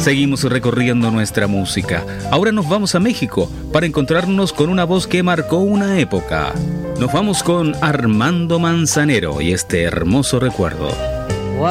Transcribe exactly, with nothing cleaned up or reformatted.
Seguimos recorriendo nuestra música. Ahora nos vamos a México para encontrarnos con una voz que marcó una época. Nos vamos con Armando Manzanero y este hermoso recuerdo.